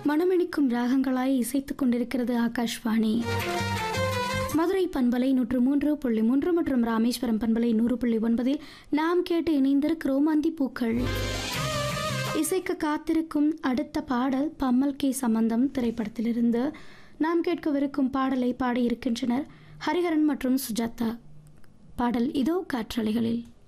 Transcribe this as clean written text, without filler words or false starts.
மனமெணிக்கும் ராகங்களாய் இசைத்துக் கொண்டிருக்கிறது ஆகாஷ்வாணி. மதுரை பண்பலை 103.3 மற்றும் ராமேஸ்வரம் பண்பலை 100.9 நாம் கேட்டு இணைந்திருக்கிறோம் அந்திப்பூக்கள். இசைக்க காத்திருக்கும் அடுத்த பாடல் பம்மல் கே சம்பந்தம் திரைப்படத்திலிருந்து. நாம் கேட்கவிருக்கும் பாடலை பாடியிருக்கின்றனர் ஹரிஹரன் மற்றும் சுஜாதா. பாடல் இதோ காற்றலைகளில்.